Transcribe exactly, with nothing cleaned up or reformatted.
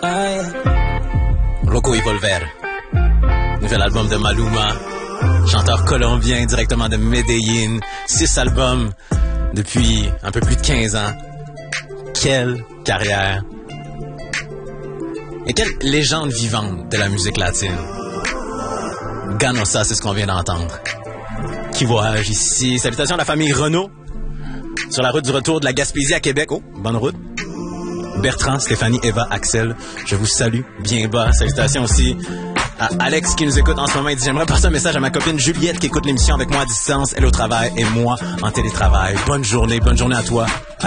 Rocco y Volver. Nouvel album de Maluma. Chanteur colombien directement de Medellín. Six albums depuis un peu plus de quinze ans. Quelle carrière. Et quelle légende vivante de la musique latine. Ganosa, c'est ce qu'on vient d'entendre. Qui voyage ici. Salutations à la famille Renault. Sur la route du retour de la Gaspésie à Québec. Oh, bonne route. Bertrand, Stéphanie, Eva, Axel, je vous salue bien bas. Salutations aussi à Alex qui nous écoute en ce moment. Il dit: j'aimerais passer un message à ma copine Juliette qui écoute l'émission avec moi à distance. Elle au travail et moi en télétravail. Bonne journée, bonne journée à toi.